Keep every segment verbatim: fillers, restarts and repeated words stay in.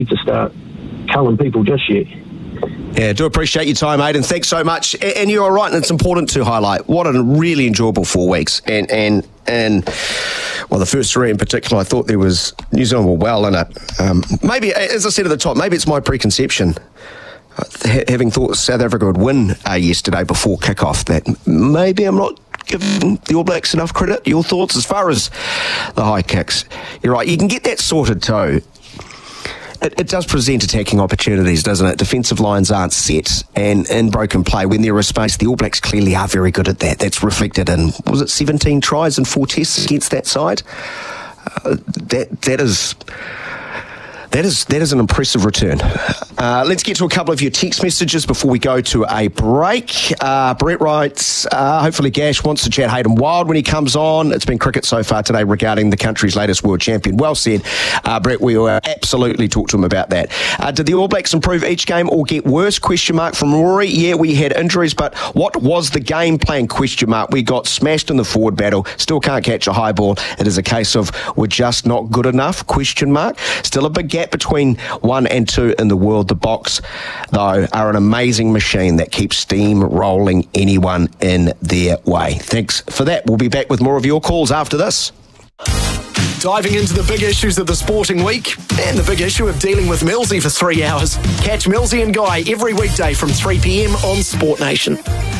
to start culling people just yet. Yeah, do appreciate your time, Aidan. Thanks so much. And you are right, and it's important to highlight what a really enjoyable four weeks. And, and, and well, the first three in particular, I thought there was New Zealand were well in it. Um, maybe, as I said at the top, maybe it's my preconception. Having thought South Africa would win uh, yesterday before kick-off, that maybe I'm not giving the All Blacks enough credit. Your thoughts as far as the high kicks? You're right, you can get that sorted too. It, it does present attacking opportunities, doesn't it? Defensive lines aren't set, and in broken play, when there is space, the All Blacks clearly are very good at that. That's reflected in, was it seventeen tries and four tests against that side? Uh, that that is... That is that is an impressive return. Uh, let's get to a couple of your text messages before we go to a break. Uh, Brett writes, uh, hopefully Gash wants to chat Hayden Wild when he comes on. It's been cricket so far today regarding the country's latest world champion. Well said, uh, Brett. We will absolutely talk to him about that. Uh, did the All Blacks improve each game or get worse? Question mark from Rory. Yeah, we had injuries, but what was the game plan? Question mark. We got smashed in the forward battle. Still can't catch a high ball. It is a case of we're just not good enough? Question mark. Still a big gap between one and two in the world. The Box, though, are an amazing machine that keeps steam rolling anyone in their way. Thanks for that. We'll be back with more of your calls after this. Diving into the big issues of the sporting week and the big issue of dealing with Millsy for three hours. Catch Millsy and Guy every weekday from three p.m. on Sport Nation.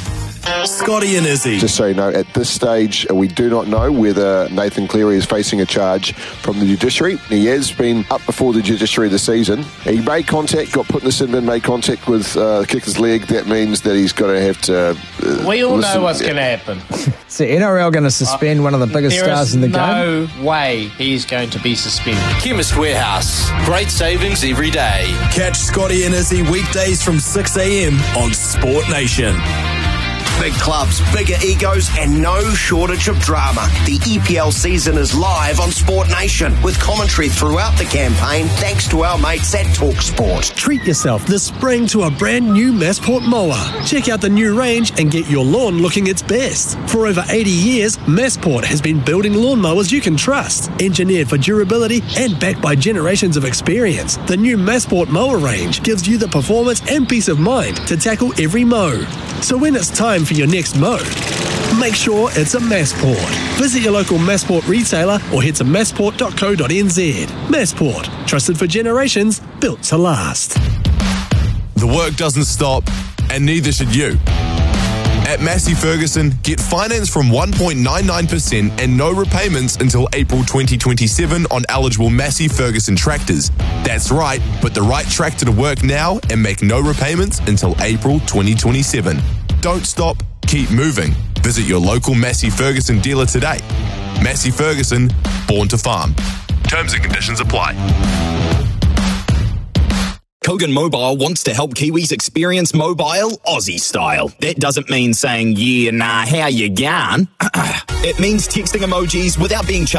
Scotty and Izzy. Just so you know, at this stage, we do not know whether Nathan Cleary is facing a charge from the judiciary. He has been up before the judiciary this season. He made contact, got put in the sin bin, made contact with uh, the kicker's leg. That means that he's got to have to... Uh, we all listen. know what's going to happen. Is the N R L going to suspend uh, one of the biggest stars in the no game? There is no way he's going to be suspended. Chemist Warehouse. Great savings every day. Catch Scotty and Izzy weekdays from six a.m. on Sport Nation. Big clubs, bigger egos, and no shortage of drama. The E P L season is live on Sport Nation with commentary throughout the campaign thanks to our mates at TalkSport. Treat yourself this spring to a brand new Massport mower. Check out the new range and get your lawn looking its best. For over eighty years, Massport has been building lawnmowers you can trust. Engineered for durability and backed by generations of experience, the new Massport mower range gives you the performance and peace of mind to tackle every mow. So when it's time for your next mow, make sure it's a Massport. Visit your local Massport retailer or head to massport dot co dot n z. Massport, trusted for generations, built to last. The work doesn't stop, and neither should you. At Massey Ferguson, get finance from one point nine nine percent and no repayments until April twenty twenty-seven on eligible Massey Ferguson tractors. That's right, put the right tractor to work now and make no repayments until April twenty twenty-seven. Don't stop, keep moving. Visit your local Massey Ferguson dealer today. Massey Ferguson, born to farm. Terms and conditions apply. Kogan Mobile wants to help Kiwis experience mobile Aussie style. That doesn't mean saying, yeah, nah, how you going? It means texting emojis without being charged